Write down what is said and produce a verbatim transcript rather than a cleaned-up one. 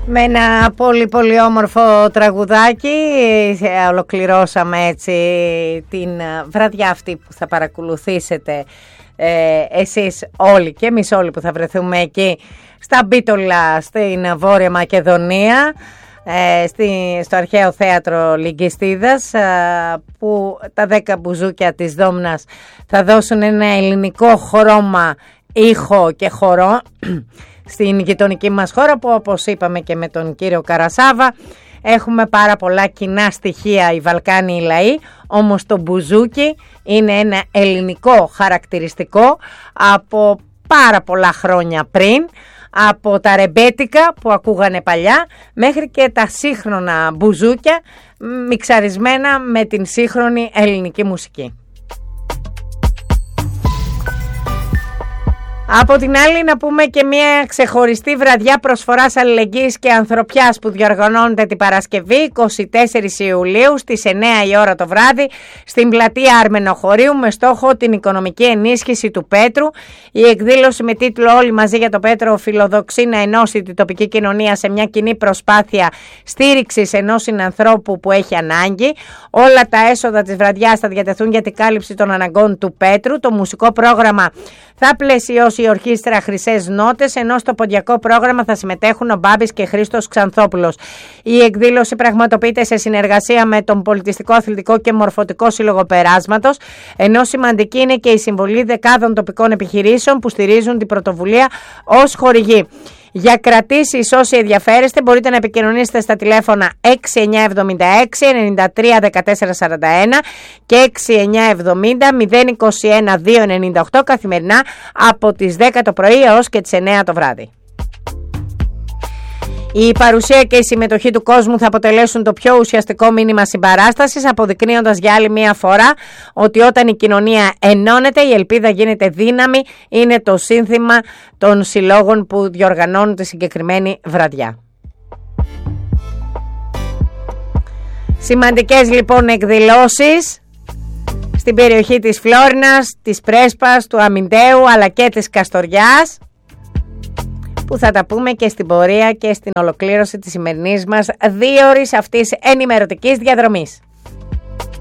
Με ένα πολύ πολύ όμορφο τραγουδάκι ολοκληρώσαμε έτσι την βραδιά αυτή που θα παρακολουθήσετε ε, εσείς όλοι και εμείς όλοι που θα βρεθούμε εκεί στα Μπίτολα στην Βόρεια Μακεδονία, ε, στη, στο Αρχαίο Θέατρο Λυγκιστίδας, ε, που τα δέκα μπουζούκια της Δόμνας θα δώσουν ένα ελληνικό χρώμα, ήχο και χορό στην γειτονική μας χώρα, που όπως είπαμε και με τον κύριο Καρασάβα έχουμε πάρα πολλά κοινά στοιχεία οι Βαλκάνοι οι λαοί, όμως το μπουζούκι είναι ένα ελληνικό χαρακτηριστικό από πάρα πολλά χρόνια πριν, από τα ρεμπέτικα που ακούγανε παλιά μέχρι και τα σύγχρονα μπουζούκια μιξαρισμένα με την σύγχρονη ελληνική μουσική. Από την άλλη να πούμε και μια ξεχωριστή βραδιά προσφοράς αλληλεγγύης και ανθρωπιάς που διοργανώνεται την Παρασκευή εικοστή τέταρτη Ιουλίου στις εννέα η ώρα το βράδυ στην πλατεία Αρμενοχωρίου, με στόχο την οικονομική ενίσχυση του Πέτρου. Η εκδήλωση με τίτλο «Όλοι μαζί για το Πέτρο» φιλοδοξεί να ενώσει την τοπική κοινωνία σε μια κοινή προσπάθεια στήριξης ενός συνανθρώπου που έχει ανάγκη. Όλα τα έσοδα της βραδιάς θα διατεθούν για την κάλυψη των αναγκών του Πέτρου. Το μουσικό πρόγραμμα θα πλαισιώσει η ορχήστρα Χρυσές Νότες, ενώ στο ποντιακό πρόγραμμα θα συμμετέχουν ο Μπάμπης και Χρήστος Ξανθόπουλος. Η εκδήλωση πραγματοποιείται σε συνεργασία με τον Πολιτιστικό, Αθλητικό και Μορφωτικό Σύλλογο Περάσματος, ενώ σημαντική είναι και η συμβολή δεκάδων τοπικών επιχειρήσεων που στηρίζουν την πρωτοβουλία ως χορηγοί. Για κρατήσεις όσοι ενδιαφέρεστε μπορείτε να επικοινωνήσετε στα τηλέφωνα έξι εννιά εβδομήντα έξι ενενήντα τρία δεκατέσσερα σαράντα ένα και έξι εννιά εβδομήντα μηδέν είκοσι ένα δύο ενενήντα οκτώ καθημερινά από τις δέκα το πρωί έως και τις εννέα το βράδυ. Η παρουσία και η συμμετοχή του κόσμου θα αποτελέσουν το πιο ουσιαστικό μήνυμα συμπαράστασης, αποδεικνύοντας για άλλη μία φορά ότι όταν η κοινωνία ενώνεται η ελπίδα γίνεται δύναμη. Είναι το σύνθημα των συλλόγων που διοργανώνουν τη συγκεκριμένη βραδιά. Σημαντικές λοιπόν εκδηλώσεις στην περιοχή της Φλόρινας, της Πρέσπας, του Αμυντέου αλλά και της Καστοριάς, που θα τα πούμε και στην πορεία και στην ολοκλήρωση της σημερινής μας δύο ώρες αυτής ενημερωτικής διαδρομής.